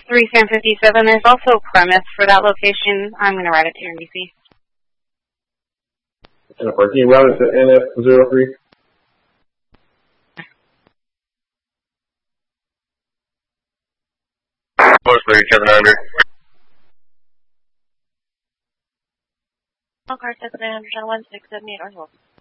3 San 57. There's also a premise for that location. I'm going to write it to your NBC. And can you route it to NF03? Post 3700. All car 7900 on 1678 Northwest.